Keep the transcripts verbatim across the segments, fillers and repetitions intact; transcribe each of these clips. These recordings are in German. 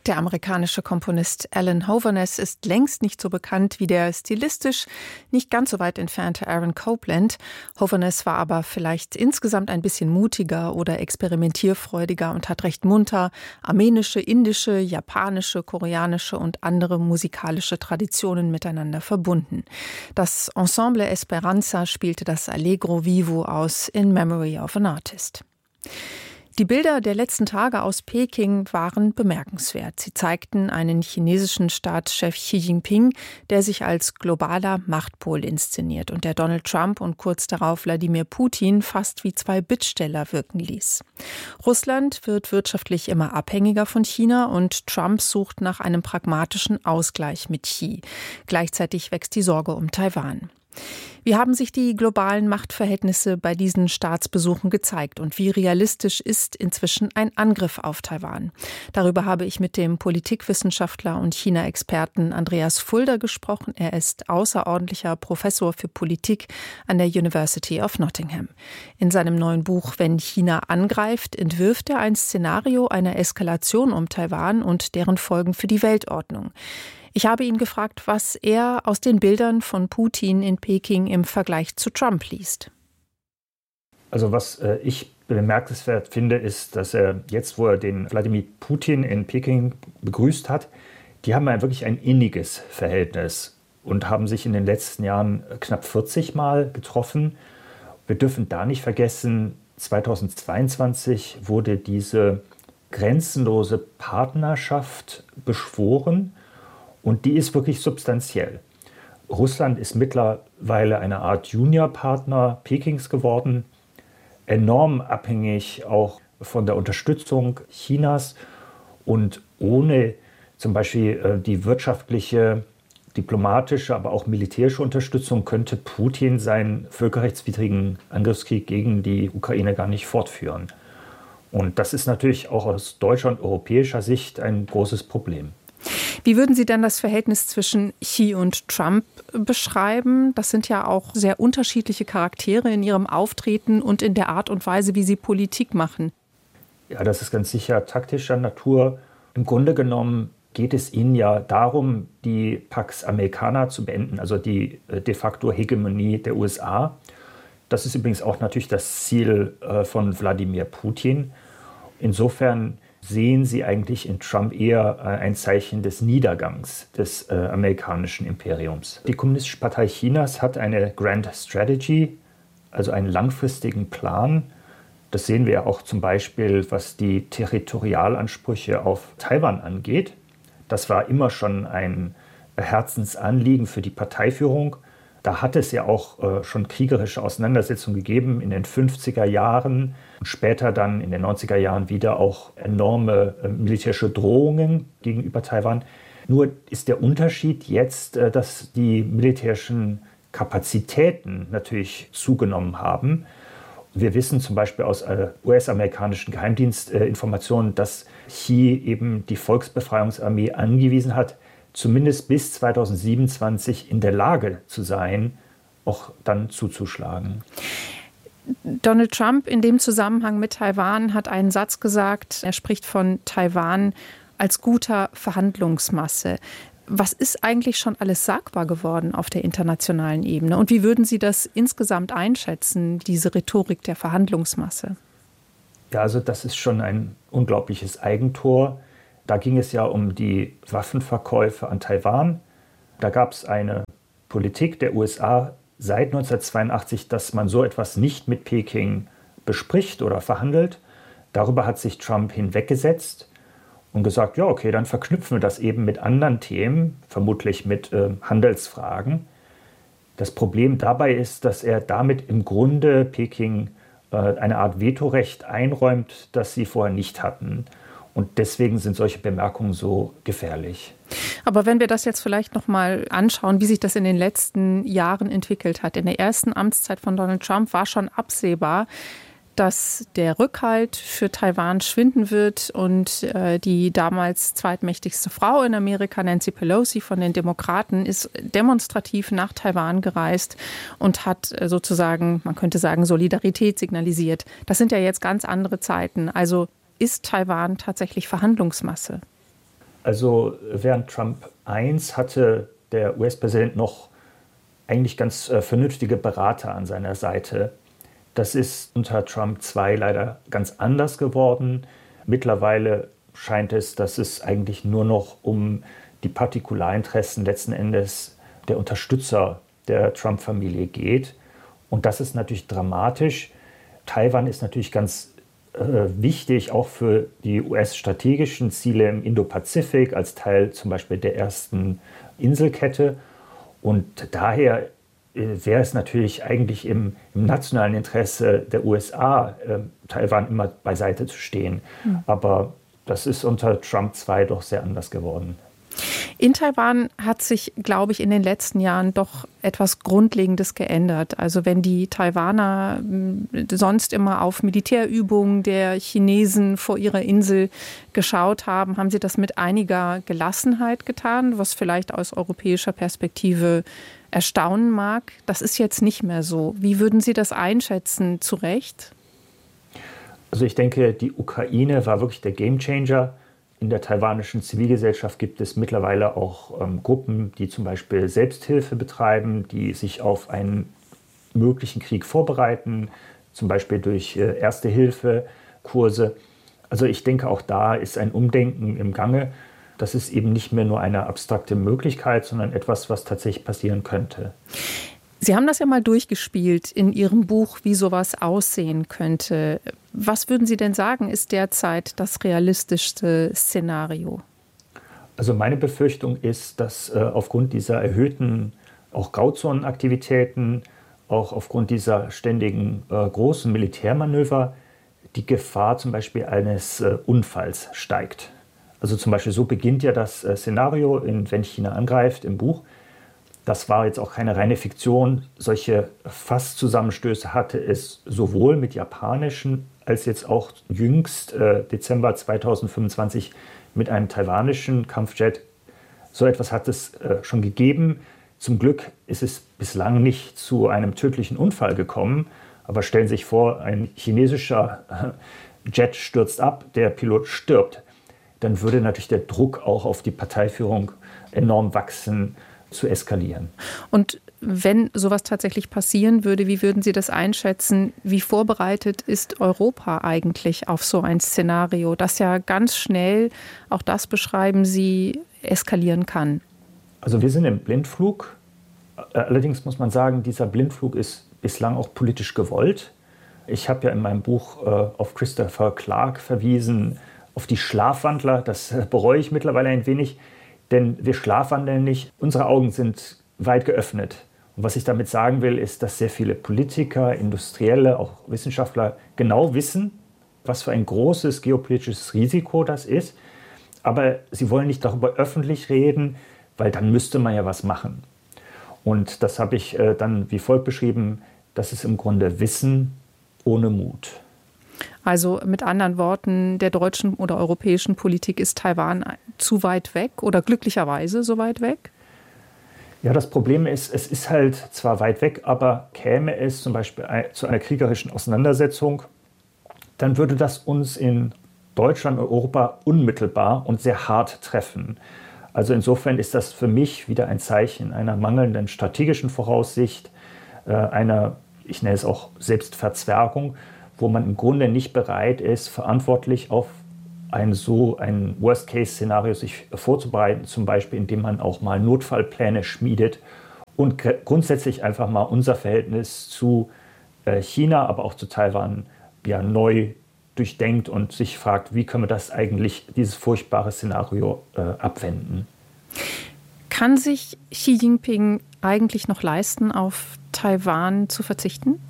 Der amerikanische Komponist Alan Hoverness ist längst nicht so bekannt wie der stilistisch nicht ganz so weit entfernte Aaron Copland. Hoverness war aber vielleicht insgesamt ein bisschen mutiger oder experimentierfreudiger und hat recht munter armenische, indische, japanische, koreanische und andere musikalische Traditionen miteinander verbunden. Das Ensemble Esperanza spielte das Allegro Vivo aus In Memory of an Artist. Die Bilder der letzten Tage aus Peking waren bemerkenswert. Sie zeigten einen chinesischen Staatschef Xi Jinping, der sich als globaler Machtpol inszeniert und der Donald Trump und kurz darauf Wladimir Putin fast wie zwei Bittsteller wirken ließ. Russland wird wirtschaftlich immer abhängiger von China und Trump sucht nach einem pragmatischen Ausgleich mit Xi. Gleichzeitig wächst die Sorge um Taiwan. Wie haben sich die globalen Machtverhältnisse bei diesen Staatsbesuchen gezeigt und wie realistisch ist inzwischen ein Angriff auf Taiwan? Darüber habe ich mit dem Politikwissenschaftler und China-Experten Andreas Fulda gesprochen. Er ist außerordentlicher Professor für Politik an der University of Nottingham. In seinem neuen Buch Wenn China angreift, entwirft er ein Szenario einer Eskalation um Taiwan und deren Folgen für die Weltordnung. Ich habe ihn gefragt, was er aus den Bildern von Putin in Peking im Vergleich zu Trump liest. Also was äh, ich bemerkenswert finde, ist, dass er jetzt, wo er den Wladimir Putin in Peking begrüßt hat, die haben ja wirklich ein inniges Verhältnis und haben sich in den letzten Jahren knapp vierzig Mal getroffen. Wir dürfen da nicht vergessen, zweitausendzweiundzwanzig wurde diese grenzenlose Partnerschaft beschworen. Und die ist wirklich substanziell. Russland ist mittlerweile eine Art Juniorpartner Pekings geworden, enorm abhängig auch von der Unterstützung Chinas. Und ohne zum Beispiel die wirtschaftliche, diplomatische, aber auch militärische Unterstützung könnte Putin seinen völkerrechtswidrigen Angriffskrieg gegen die Ukraine gar nicht fortführen. Und das ist natürlich auch aus deutscher und europäischer Sicht ein großes Problem. Wie würden Sie denn das Verhältnis zwischen Xi und Trump beschreiben? Das sind ja auch sehr unterschiedliche Charaktere in ihrem Auftreten und in der Art und Weise, wie sie Politik machen. Ja, das ist ganz sicher taktischer Natur. Im Grunde genommen geht es ihnen ja darum, die Pax Americana zu beenden, also die de facto Hegemonie der U S A. Das ist übrigens auch natürlich das Ziel von Wladimir Putin. Insofern sehen Sie eigentlich in Trump eher ein Zeichen des Niedergangs des äh, amerikanischen Imperiums. Die Kommunistische Partei Chinas hat eine Grand Strategy, also einen langfristigen Plan. Das sehen wir auch zum Beispiel, was die Territorialansprüche auf Taiwan angeht. Das war immer schon ein Herzensanliegen für die Parteiführung. Da hat es ja auch äh, schon kriegerische Auseinandersetzungen gegeben in den fünfziger Jahren und später dann in den neunziger Jahren wieder auch enorme äh, militärische Drohungen gegenüber Taiwan. Nur ist der Unterschied jetzt, äh, dass die militärischen Kapazitäten natürlich zugenommen haben. Wir wissen zum Beispiel aus äh, U S-amerikanischen Geheimdienstinformationen, dass Xi eben die Volksbefreiungsarmee angewiesen hat, zumindest bis zweitausendsiebenundzwanzig in der Lage zu sein, auch dann zuzuschlagen. Donald Trump in dem Zusammenhang mit Taiwan hat einen Satz gesagt. Er spricht von Taiwan als guter Verhandlungsmasse. Was ist eigentlich schon alles sagbar geworden auf der internationalen Ebene? Und wie würden Sie das insgesamt einschätzen, diese Rhetorik der Verhandlungsmasse? Ja, also das ist schon ein unglaubliches Eigentor. Da ging es ja um die Waffenverkäufe an Taiwan. Da gab es eine Politik der U S A seit neunzehnhundertzweiundachtzig, dass man so etwas nicht mit Peking bespricht oder verhandelt. Darüber hat sich Trump hinweggesetzt und gesagt, ja, okay, dann verknüpfen wir das eben mit anderen Themen, vermutlich mit äh, Handelsfragen. Das Problem dabei ist, dass er damit im Grunde Peking äh, eine Art Vetorecht einräumt, das sie vorher nicht hatten. Und deswegen sind solche Bemerkungen so gefährlich. Aber wenn wir das jetzt vielleicht noch mal anschauen, wie sich das in den letzten Jahren entwickelt hat. In der ersten Amtszeit von Donald Trump war schon absehbar, dass der Rückhalt für Taiwan schwinden wird und äh, die damals zweitmächtigste Frau in Amerika, Nancy Pelosi von den Demokraten, ist demonstrativ nach Taiwan gereist und hat äh, sozusagen, man könnte sagen, Solidarität signalisiert. Das sind ja jetzt ganz andere Zeiten. Also ist Taiwan tatsächlich Verhandlungsmasse? Also während Trump eins hatte der U S-Präsident noch eigentlich ganz äh, vernünftige Berater an seiner Seite. Das ist unter Trump zwei leider ganz anders geworden. Mittlerweile scheint es, dass es eigentlich nur noch um die Partikularinteressen letzten Endes der Unterstützer der Trump-Familie geht. Und das ist natürlich dramatisch. Taiwan ist natürlich ganz äh, wichtig, auch für die U S-strategischen Ziele im Indopazifik, als Teil zum Beispiel der ersten Inselkette. Und daher äh, wäre es natürlich eigentlich im, im nationalen Interesse der U S A, äh, Taiwan immer beiseite zu stehen. Mhm. Aber das ist unter Trump zwei doch sehr anders geworden. In Taiwan hat sich, glaube ich, in den letzten Jahren doch etwas Grundlegendes geändert. Also wenn die Taiwaner sonst immer auf Militärübungen der Chinesen vor ihrer Insel geschaut haben, haben sie das mit einiger Gelassenheit getan, was vielleicht aus europäischer Perspektive erstaunen mag. Das ist jetzt nicht mehr so. Wie würden Sie das einschätzen, zu Recht? Also ich denke, die Ukraine war wirklich der Gamechanger. In der taiwanischen Zivilgesellschaft gibt es mittlerweile auch ähm, Gruppen, die zum Beispiel Selbsthilfe betreiben, die sich auf einen möglichen Krieg vorbereiten, zum Beispiel durch äh, Erste-Hilfe-Kurse. Also ich denke, auch da ist ein Umdenken im Gange. Das ist eben nicht mehr nur eine abstrakte Möglichkeit, sondern etwas, was tatsächlich passieren könnte. Sie haben das ja mal durchgespielt in Ihrem Buch, wie sowas aussehen könnte. Was würden Sie denn sagen, ist derzeit das realistischste Szenario? Also meine Befürchtung ist, dass äh, aufgrund dieser erhöhten auch Grauzonenaktivitäten, auch aufgrund dieser ständigen äh, großen Militärmanöver, die Gefahr zum Beispiel eines äh, Unfalls steigt. Also zum Beispiel so beginnt ja das äh, Szenario in Wenn China angreift im Buch. Das war jetzt auch keine reine Fiktion. Solche Fasszusammenstöße hatte es sowohl mit japanischen als jetzt auch jüngst äh, Dezember zweitausendfünfundzwanzig mit einem taiwanischen Kampfjet. So etwas hat es äh, schon gegeben. Zum Glück ist es bislang nicht zu einem tödlichen Unfall gekommen. Aber stellen Sie sich vor, ein chinesischer äh, Jet stürzt ab, der Pilot stirbt. Dann würde natürlich der Druck auch auf die Parteiführung enorm wachsen, zu eskalieren. Und wenn sowas tatsächlich passieren würde, wie würden Sie das einschätzen? Wie vorbereitet ist Europa eigentlich auf so ein Szenario, das ja ganz schnell, auch das beschreiben Sie, eskalieren kann? Also wir sind im Blindflug. Allerdings muss man sagen, dieser Blindflug ist bislang auch politisch gewollt. Ich habe ja in meinem Buch äh, auf Christopher Clark verwiesen, auf die Schlafwandler. Das äh, bereue ich mittlerweile ein wenig. Denn wir schlafwandeln nicht, unsere Augen sind weit geöffnet. Und was ich damit sagen will, ist, dass sehr viele Politiker, Industrielle, auch Wissenschaftler genau wissen, was für ein großes geopolitisches Risiko das ist. Aber sie wollen nicht darüber öffentlich reden, weil dann müsste man ja was machen. Und das habe ich äh, dann wie folgt beschrieben, das ist im Grunde Wissen ohne Mut. Also mit anderen Worten, der deutschen oder europäischen Politik ist Taiwan zu weit weg oder glücklicherweise so weit weg? Ja, das Problem ist, es ist halt zwar weit weg, aber käme es zum Beispiel zu einer kriegerischen Auseinandersetzung, dann würde das uns in Deutschland und Europa unmittelbar und sehr hart treffen. Also insofern ist das für mich wieder ein Zeichen einer mangelnden strategischen Voraussicht, einer, ich nenne es auch Selbstverzwergung, wo man im Grunde nicht bereit ist, verantwortlich auf ein so ein Worst-Case-Szenario sich vorzubereiten, zum Beispiel indem man auch mal Notfallpläne schmiedet und grundsätzlich einfach mal unser Verhältnis zu China, aber auch zu Taiwan ja neu durchdenkt und sich fragt, wie können wir das eigentlich, dieses furchtbare Szenario äh, abwenden. Kann sich Xi Jinping eigentlich noch leisten, auf Taiwan zu verzichten?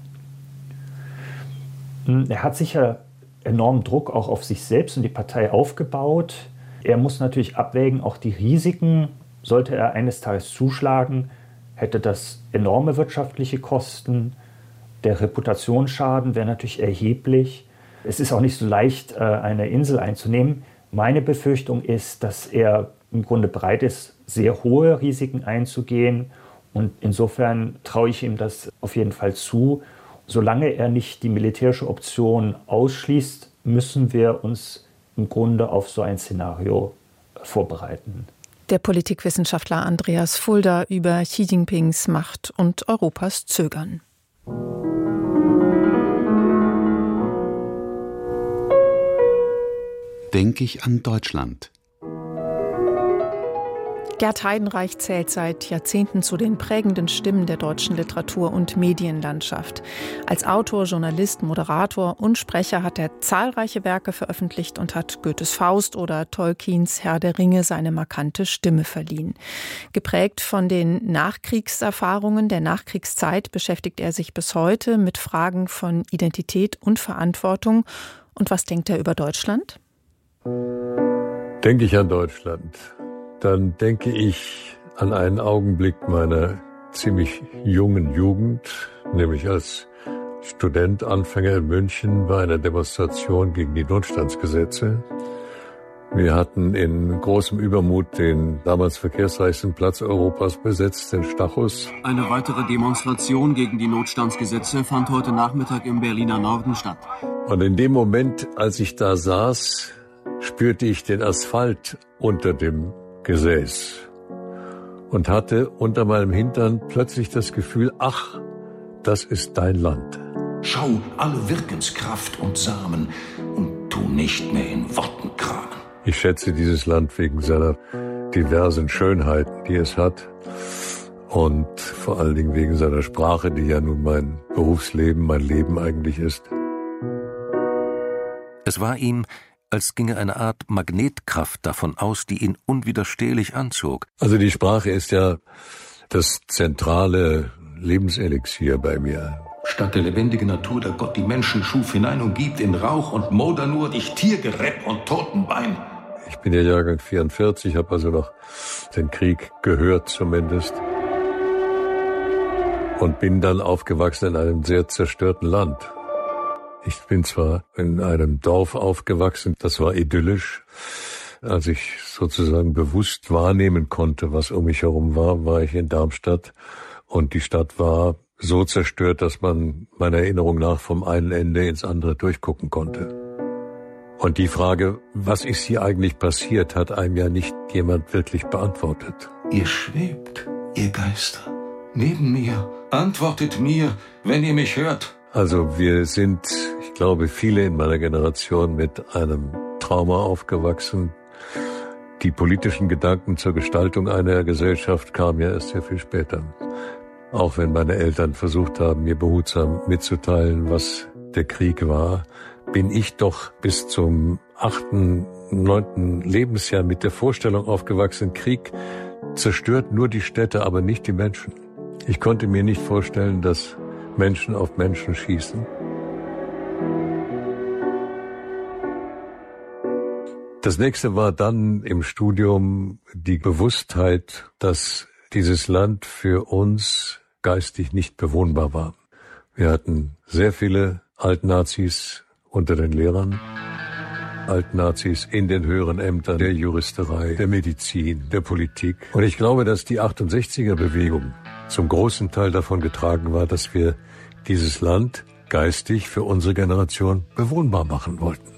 Er hat sicher enormen Druck auch auf sich selbst und die Partei aufgebaut. Er muss natürlich abwägen, auch die Risiken. Sollte er eines Tages zuschlagen, hätte das enorme wirtschaftliche Kosten. Der Reputationsschaden wäre natürlich erheblich. Es ist auch nicht so leicht, eine Insel einzunehmen. Meine Befürchtung ist, dass er im Grunde bereit ist, sehr hohe Risiken einzugehen. Und insofern traue ich ihm das auf jeden Fall zu. Solange er nicht die militärische Option ausschließt, müssen wir uns im Grunde auf so ein Szenario vorbereiten. Der Politikwissenschaftler Andreas Fulda über Xi Jinpings Macht und Europas Zögern. Denke ich an Deutschland. Gerd Heidenreich zählt seit Jahrzehnten zu den prägenden Stimmen der deutschen Literatur- und Medienlandschaft. Als Autor, Journalist, Moderator und Sprecher hat er zahlreiche Werke veröffentlicht und hat Goethes Faust oder Tolkiens Herr der Ringe seine markante Stimme verliehen. Geprägt von den Nachkriegserfahrungen der Nachkriegszeit beschäftigt er sich bis heute mit Fragen von Identität und Verantwortung. Und was denkt er über Deutschland? Denke ich an Deutschland, dann denke ich an einen Augenblick meiner ziemlich jungen Jugend, nämlich als Student, Anfänger in München bei einer Demonstration gegen die Notstandsgesetze. Wir hatten in großem Übermut den damals verkehrsreichsten Platz Europas besetzt, den Stachus. Eine weitere Demonstration gegen die Notstandsgesetze fand heute Nachmittag im Berliner Norden statt. Und in dem Moment, als ich da saß, spürte ich den Asphalt unter dem Gesäß und hatte unter meinem Hintern plötzlich das Gefühl, ach, das ist dein Land. Schau alle Wirkenskraft und Samen und tu nicht mehr in Worten kramen. Ich schätze dieses Land wegen seiner diversen Schönheiten, die es hat, und vor allen Dingen wegen seiner Sprache, die ja nun mein Berufsleben, mein Leben eigentlich ist. Es war ihm, als ginge eine Art Magnetkraft davon aus, die ihn unwiderstehlich anzog. Also die Sprache ist ja das zentrale Lebenselixier bei mir. Statt der lebendigen Natur, der Gott die Menschen schuf, hinein und gibt in Rauch und Moder nur dich Tiergerepp und Totenbein. Ich bin ja Jahrgang vierundvierzig, habe also noch den Krieg gehört zumindest. Und bin dann aufgewachsen in einem sehr zerstörten Land. Ich bin zwar in einem Dorf aufgewachsen, das war idyllisch. Als ich sozusagen bewusst wahrnehmen konnte, was um mich herum war, war ich in Darmstadt. Und die Stadt war so zerstört, dass man meiner Erinnerung nach vom einen Ende ins andere durchgucken konnte. Und die Frage, was ist hier eigentlich passiert, hat einem ja nicht jemand wirklich beantwortet. Ihr schwebt, ihr Geister, neben mir. Antwortet mir, wenn ihr mich hört. Also wir sind, ich glaube, viele in meiner Generation mit einem Trauma aufgewachsen. Die politischen Gedanken zur Gestaltung einer Gesellschaft kamen ja erst sehr viel später. Auch wenn meine Eltern versucht haben, mir behutsam mitzuteilen, was der Krieg war, bin ich doch bis zum achten, neunten Lebensjahr mit der Vorstellung aufgewachsen, Krieg zerstört nur die Städte, aber nicht die Menschen. Ich konnte mir nicht vorstellen, dass Menschen auf Menschen schießen. Das nächste war dann im Studium die Bewusstheit, dass dieses Land für uns geistig nicht bewohnbar war. Wir hatten sehr viele Altnazis unter den Lehrern, Altnazis in den höheren Ämtern der Juristerei, der Medizin, der Politik. Und ich glaube, dass die achtundsechziger-Bewegung zum großen Teil davon getragen war, dass wir dieses Land geistig für unsere Generation bewohnbar machen wollten.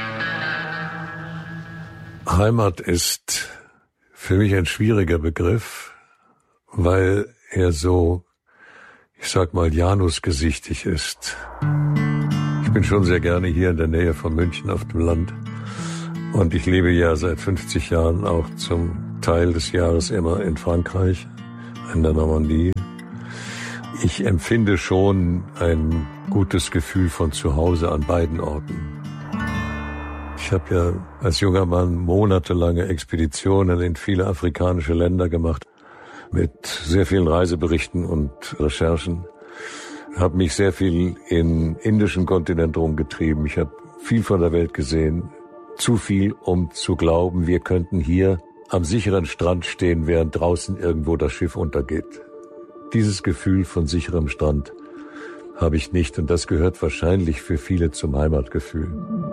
Heimat ist für mich ein schwieriger Begriff, weil er so, ich sag mal, janusgesichtig ist. Ich bin schon sehr gerne hier in der Nähe von München auf dem Land und ich lebe ja seit fünfzig Jahren auch zum Teil des Jahres immer in Frankreich, in der Normandie. Ich empfinde schon ein gutes Gefühl von zu Hause an beiden Orten. Ich habe ja als junger Mann monatelange Expeditionen in viele afrikanische Länder gemacht, mit sehr vielen Reiseberichten und Recherchen. Habe mich sehr viel im indischen Kontinent rumgetrieben. Ich habe viel von der Welt gesehen. Zu viel, um zu glauben, wir könnten hier am sicheren Strand stehen, während draußen irgendwo das Schiff untergeht. Dieses Gefühl von sicherem Strand habe ich nicht und das gehört wahrscheinlich für viele zum Heimatgefühl.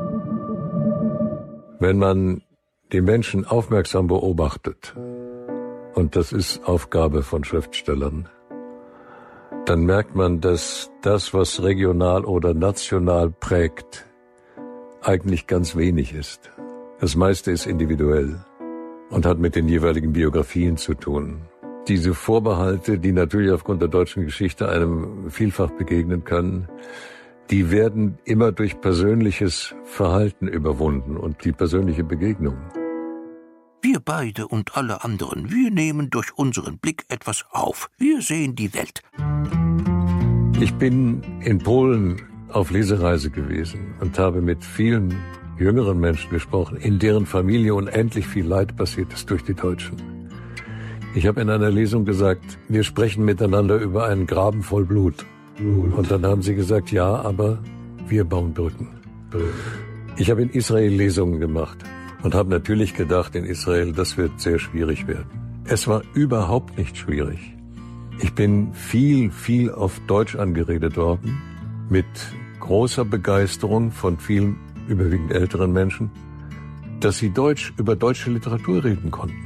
Wenn man die Menschen aufmerksam beobachtet, und das ist Aufgabe von Schriftstellern, dann merkt man, dass das, was regional oder national prägt, eigentlich ganz wenig ist. Das meiste ist individuell. und hat mit den jeweiligen Biografien zu tun. Diese Vorbehalte, die natürlich aufgrund der deutschen Geschichte einem vielfach begegnen können, die werden immer durch persönliches Verhalten überwunden und die persönliche Begegnung. Wir beide und alle anderen, wir nehmen durch unseren Blick etwas auf. Wir sehen die Welt. Ich bin in Polen auf Lesereise gewesen und habe mit vielen jüngeren Menschen gesprochen, in deren Familie unendlich viel Leid passiert ist durch die Deutschen. Ich habe in einer Lesung gesagt, wir sprechen miteinander über einen Graben voll Blut. Und dann haben sie gesagt, ja, aber wir bauen Brücken. Ich habe in Israel Lesungen gemacht und habe natürlich gedacht, in Israel, das wird sehr schwierig werden. Es war überhaupt nicht schwierig. Ich bin viel, viel auf Deutsch angeredet worden, mit großer Begeisterung von vielen, überwiegend älteren Menschen, dass sie Deutsch über deutsche Literatur reden konnten.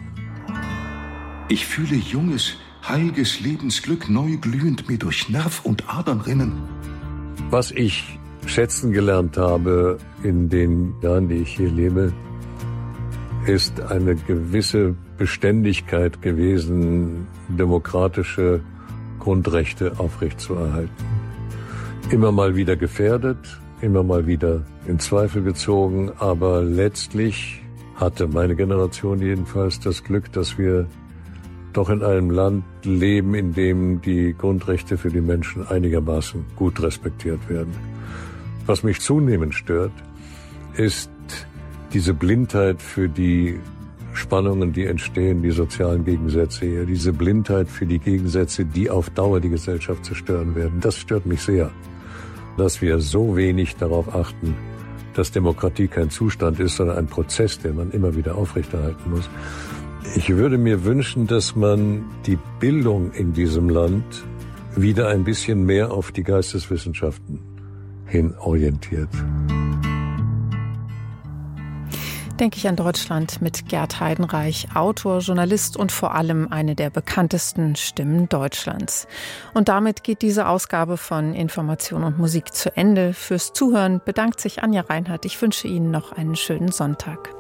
Ich fühle junges, heilges Lebensglück neu glühend mir durch Nerv und Adern rinnen. Was ich schätzen gelernt habe in den Jahren, die ich hier lebe, ist eine gewisse Beständigkeit gewesen, demokratische Grundrechte aufrechtzuerhalten. Immer mal wieder gefährdet, immer mal wieder in Zweifel gezogen, aber letztlich hatte meine Generation jedenfalls das Glück, dass wir doch in einem Land leben, in dem die Grundrechte für die Menschen einigermaßen gut respektiert werden. Was mich zunehmend stört, ist diese Blindheit für die Spannungen, die entstehen, die sozialen Gegensätze hier, diese Blindheit für die Gegensätze, die auf Dauer die Gesellschaft zerstören werden. Das stört mich sehr, dass wir so wenig darauf achten, dass Demokratie kein Zustand ist, sondern ein Prozess, den man immer wieder aufrechterhalten muss. Ich würde mir wünschen, dass man die Bildung in diesem Land wieder ein bisschen mehr auf die Geisteswissenschaften hin orientiert. Denke ich an Deutschland mit Gerd Heidenreich, Autor, Journalist und vor allem eine der bekanntesten Stimmen Deutschlands. Und damit geht diese Ausgabe von Information und Musik zu Ende. Fürs Zuhören bedankt sich Anja Reinhardt. Ich wünsche Ihnen noch einen schönen Sonntag.